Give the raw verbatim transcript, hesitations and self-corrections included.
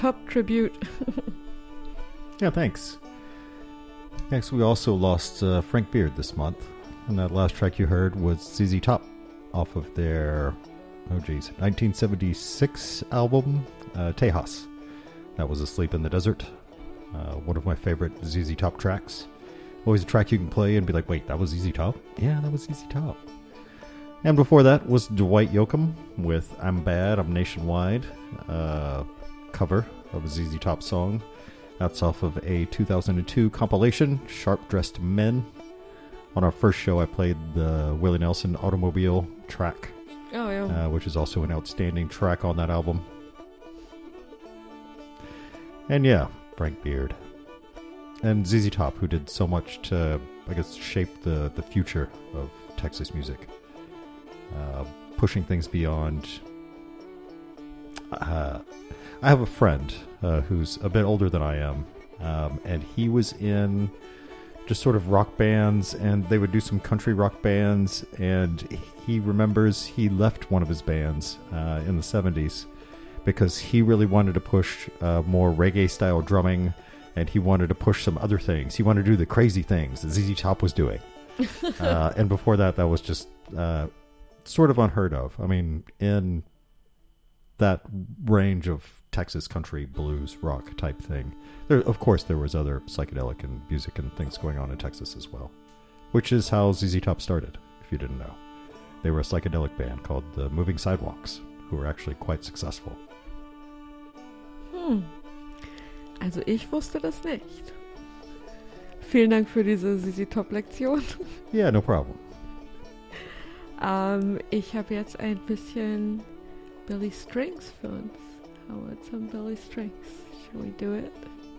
Pop tribute. Yeah, thanks. Next, we also lost uh, Frank Beard this month. And that last track you heard was Z Z Top off of their, oh geez, nineteen seventy-six album, uh, Tejas. That was Asleep in the Desert. Uh, one of my favorite Z Z Top tracks. Always a track you can play and be like, wait, that was Z Z Top? Yeah, that was Z Z Top. And before that was Dwight Yoakam with I'm Bad, I'm Nationwide, uh, cover of a Z Z Top song. That's off of a two thousand two compilation, Sharp Dressed Men. On our first show, I played the Willie Nelson Automobile track, Oh, yeah. uh, which is also an outstanding track on that album. And yeah, Frank Beard. And Z Z Top, who did so much to, I guess, shape the, the future of Texas music. Uh, pushing things beyond... Uh, I have a friend uh, who's a bit older than I am, um, and he was in just sort of rock bands, and they would do some country rock bands, and he remembers he left one of his bands uh, in the seventies because he really wanted to push uh, more reggae-style drumming, and he wanted to push some other things. He wanted to do the crazy things that Z Z Top was doing. uh, and before that, that was just uh, sort of unheard of. I mean, in that range of Texas country, blues, rock type thing, there, of course, there was other psychedelic and music and things going on in Texas as well, which is how Z Z Top started, if you didn't know. They were a psychedelic band called the Moving Sidewalks, who were actually quite successful. Hm. Also ich wusste das nicht. Vielen Dank für diese Z Z Top-Lektion. Yeah, no problem. ähm, ich habe jetzt ein bisschen Billy Strings für uns. How about some Billy Strings? Shall we do it?